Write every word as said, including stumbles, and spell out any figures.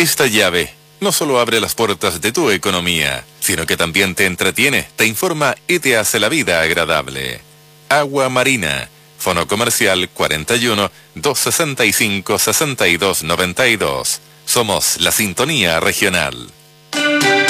Esta llave no solo abre las puertas de tu economía, sino que también te entretiene, te informa y te hace la vida agradable. Agua Marina, Fono Comercial cuarenta y uno, doscientos sesenta y cinco, sesenta y dos noventa y dos. Somos la sintonía regional.